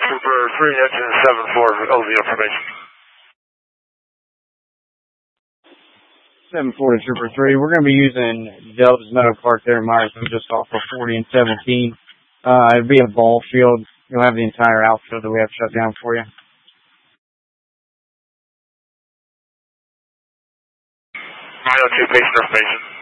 Trooper 3, engine 7-4, LV information. 7-4 to Trooper 3. We're going to be using Dub's Meadow Park there in Myersville, just off of 40 and 17. It'll be a ball field. You'll have the entire outfield that we have shut down for you. 902, patient information.